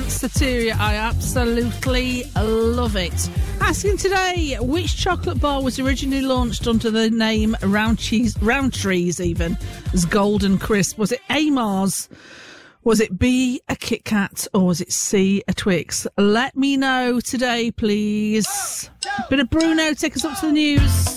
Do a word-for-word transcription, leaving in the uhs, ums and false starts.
Satyria. I absolutely love it. Asking today, which chocolate bar was originally launched under the name Round Cheese, Round Trees, even as Golden Crisp? Was it A, Mars? Was it B, a Kit Kat? Or was it C, a Twix? Let me know today, please. Bit of Bruno, take us up to the news.